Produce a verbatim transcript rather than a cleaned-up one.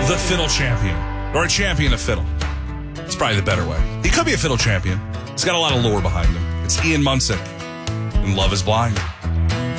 the fiddle champion, or a champion of fiddle. It's probably the better way. He could be a fiddle champion. He's got a lot of lore behind him. It's Ian Munsick, and Love is Blind.